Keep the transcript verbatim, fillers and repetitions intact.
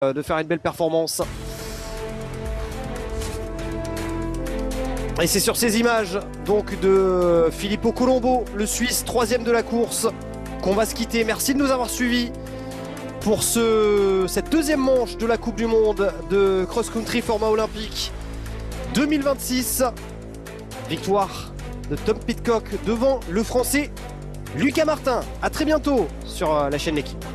de faire une belle performance. Et c'est sur ces images donc de Filippo Colombo, le Suisse, troisième de la course, qu'on va se quitter. Merci de nous avoir suivis pour ce, cette deuxième manche de la Coupe du Monde de cross-country format olympique deux mille vingt-six. Victoire de Tom Pidcock devant le Français Lucas Martin. A très bientôt sur la chaîne L'Équipe.